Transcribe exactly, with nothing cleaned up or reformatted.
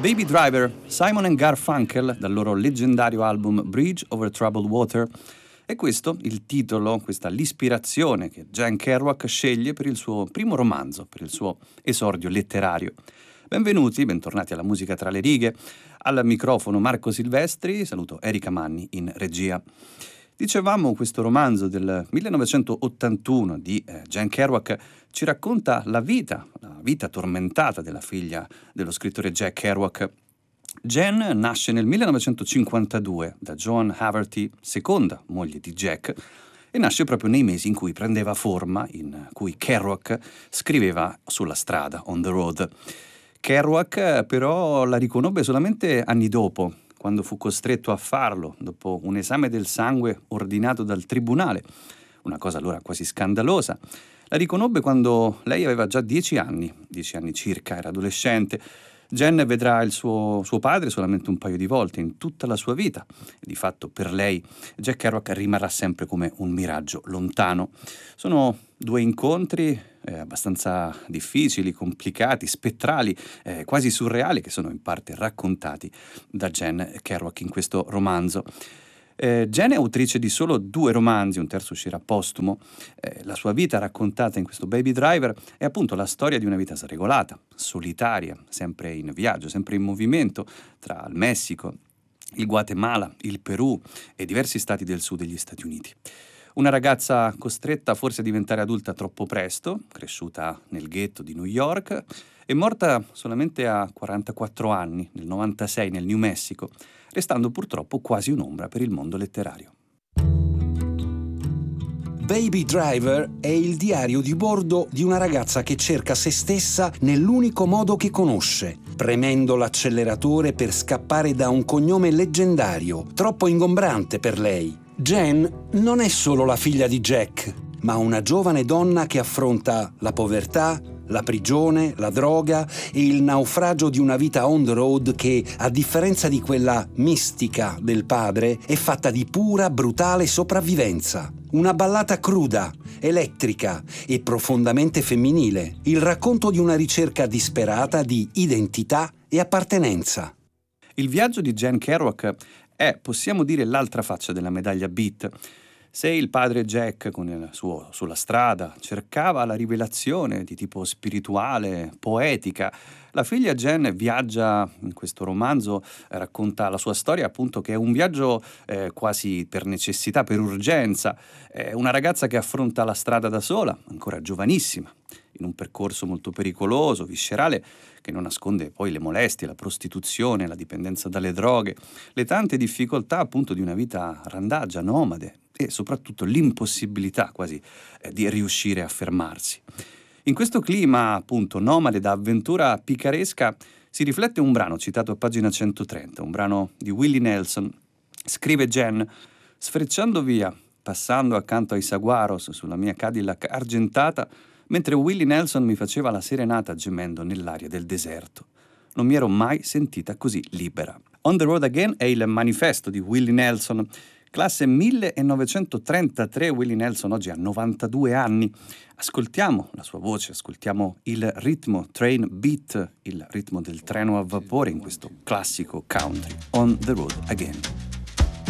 Baby Driver, Simon and Garfunkel, dal loro leggendario album Bridge Over Troubled Water. E questo il titolo, questa l'ispirazione che Jan Kerouac sceglie per il suo primo romanzo, per il suo esordio letterario. Benvenuti, bentornati alla Musica tra le righe. Al microfono Marco Silvestri, saluto Erika Manni in regia. Dicevamo, questo romanzo del millenovecentottantuno di eh, Jan Kerouac ci racconta la vita, la vita tormentata della figlia dello scrittore Jack Kerouac. Jan nasce nel millenovecentocinquantadue da Joan Haverty, seconda moglie di Jack, e nasce proprio nei mesi in cui prendeva forma, in cui Kerouac scriveva sulla strada, on the road. Kerouac però la riconobbe solamente anni dopo, quando fu costretto a farlo dopo un esame del sangue ordinato dal tribunale, una cosa allora quasi scandalosa. La riconobbe quando lei aveva già dieci anni, dieci anni circa, era adolescente. Jan vedrà il suo, suo padre solamente un paio di volte in tutta la sua vita. E di fatto per lei Jack Kerouac rimarrà sempre come un miraggio lontano. Sono due incontri eh, abbastanza difficili, complicati, spettrali, eh, quasi surreali, che sono in parte raccontati da Jan Kerouac in questo romanzo. Eh, Jan è autrice di solo due romanzi, un terzo uscirà postumo. Eh, la sua vita raccontata in questo Baby Driver è appunto la storia di una vita sregolata, solitaria, sempre in viaggio, sempre in movimento tra il Messico, il Guatemala, il Perù e diversi stati del sud degli Stati Uniti. Una ragazza costretta forse a diventare adulta troppo presto, cresciuta nel ghetto di New York, e morta solamente a quarantaquattro anni, nel novantasei, nel New Mexico, restando purtroppo quasi un'ombra per il mondo letterario. Baby Driver è il diario di bordo di una ragazza che cerca se stessa nell'unico modo che conosce, premendo l'acceleratore per scappare da un cognome leggendario, troppo ingombrante per lei. Jan non è solo la figlia di Jack, ma una giovane donna che affronta la povertà, la prigione, la droga e il naufragio di una vita on the road che, a differenza di quella mistica del padre, è fatta di pura, brutale sopravvivenza. Una ballata cruda, elettrica e profondamente femminile. Il racconto di una ricerca disperata di identità e appartenenza. Il viaggio di Jan Kerouac è, possiamo dire, l'altra faccia della medaglia Beat. Se il padre Jack, con il suo Sulla strada, cercava la rivelazione di tipo spirituale, poetica, la figlia Jan viaggia in questo romanzo, eh, racconta la sua storia, appunto, che è un viaggio eh, quasi per necessità, per urgenza. È una ragazza che affronta la strada da sola, ancora giovanissima, in un percorso molto pericoloso, viscerale, che non nasconde poi le molestie, la prostituzione, la dipendenza dalle droghe, le tante difficoltà appunto di una vita randaggia, nomade, e soprattutto l'impossibilità quasi eh, di riuscire a fermarsi. In questo clima appunto nomade da avventura picaresca si riflette un brano citato a pagina centotrenta, un brano di Willie Nelson. Scrive Jan: sfrecciando via, passando accanto ai saguaros sulla mia Cadillac argentata, mentre Willie Nelson mi faceva la serenata gemendo nell'aria del deserto. Non mi ero mai sentita così libera. On the Road Again è il manifesto di Willie Nelson. Classe millenovecentotrentatré, Willie Nelson oggi ha novantadue anni. Ascoltiamo la sua voce, ascoltiamo il ritmo, train beat, il ritmo del treno a vapore in questo classico country, On the Road Again.